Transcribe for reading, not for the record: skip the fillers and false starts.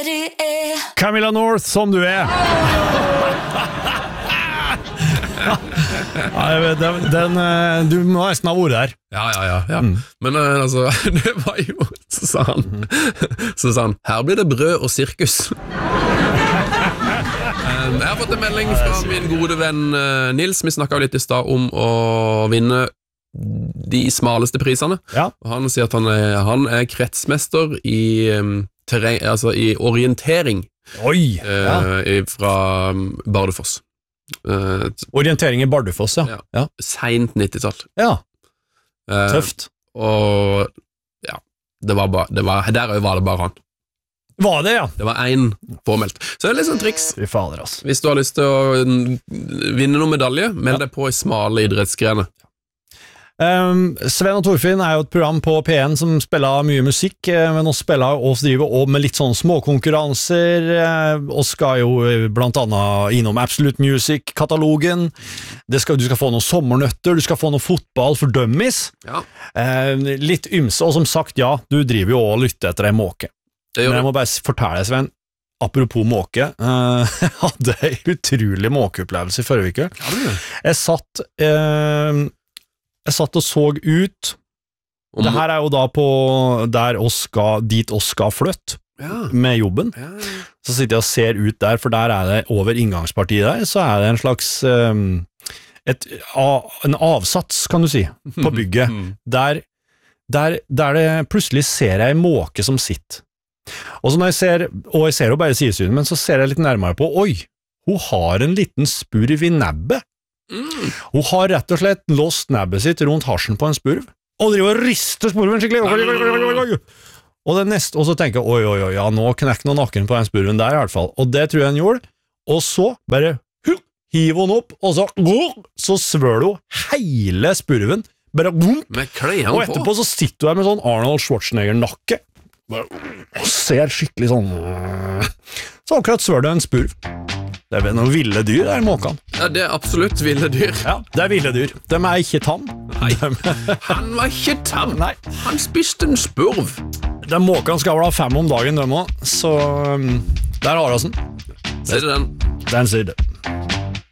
Camilla North, som du er. Du må nesten ha vært der. Ja. Men altså, det var jo, så sa han, her blir det brød og sirkus. Jeg har fått en melding fra min gode venn Nils. Vi snakket jo litt i stad om å vinne de smaleste prisene. Ja. Og han sier at han er kretsmester i i orientering. Oi, fra Bardufoss. Orientering i Bardufoss, ja. Sent 90-tall. Ja, tøft. Og ja, der var det bare han. Var det, ja? Det var en påmeldt. Så det er litt sånn triks. Fy fader, altså. Hvis du har lyst til å vinne noen medalje, meld deg på i smale idrettsgrener. Sven og Torfinn er jo et program på P1 som spiller mye musikk, men også spiller og driver også med litt sånne småkonkurranser, og skal jo blant annet innom Absolute Music-katalogen. Du skal få noen sommernøtter, du skal få noe fotball for dummies. Ja. Litt ymse, og som sagt, ja, du driver jo og lytter etter en måke. Men jeg må bare fortelle deg, Sven, apropos måke, jeg hadde en utrolig måkeopplevelse i forrige uke. Jeg satt og så ut. Det her er jo da på dit oss skal flytte med jobben. Så sitter jeg og ser ut der, for der er det over inngangspartiet der, så er det en slags en avsats, kan du si, på bygget. Der det plutselig ser jeg en måke som sitter. Og så når jeg ser jo bare sidesynet, men så ser jeg litt nærmere på, oi, hun har en liten spurv i nebbet. Hun har rett og slett låst nebbet sitt rundt harsen på en spurv, og driver og rister spurven skikkelig. Og så tenker jeg, oi, ja, nå knekker noen nakken på den spurven der i hvert fall. Og det tror jeg han gjorde, og så bare hiver hun opp, og så svør hun hele spurven, bare og etterpå så sitter hun der med sånn Arnold Schwarzenegger-nakke, og ser skikkelig sånn, så akkurat svør det en spurv. Det er vel noen ville dyr der, måkene. Ja, det er absolutt ville dyr. Ja, det er ville dyr. De er ikke tam. Nei, han var ikke tam. Nei. Han spiste en spurv. De måkene skal vel ha 5 om dagen, de også. Så der har vi den. Ser du den? Den sier det.